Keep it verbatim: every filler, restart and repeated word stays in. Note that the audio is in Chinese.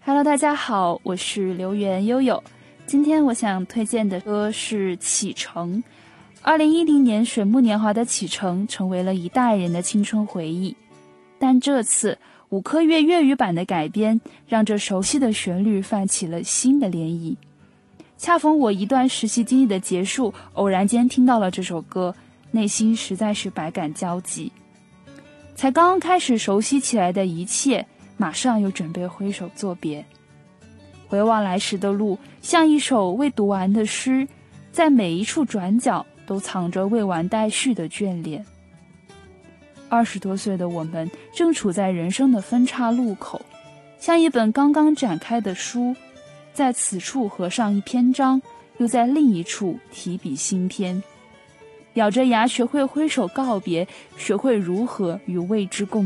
Hello， 大家好，我是刘源悠悠。今天我想推荐的歌是《启程》。二零一零年水木年华的启程成为了一代人的青春回忆，但这次五颗月粤语版的改编，让这熟悉的旋律泛起了新的涟漪。恰逢我一段实习经历的结束，偶然间听到了这首歌，内心实在是百感交集。才刚刚开始熟悉起来的一切，马上又准备挥手作别。回望来时的路，像一首未读完的诗，在每一处转角都藏着未完待续的眷恋。二十多岁的我们正处在人生的分岔路口，像一本刚刚展开的书，在此处合上一篇章，又在另一处提笔新篇。咬着牙学会挥手告别，学会如何与未知共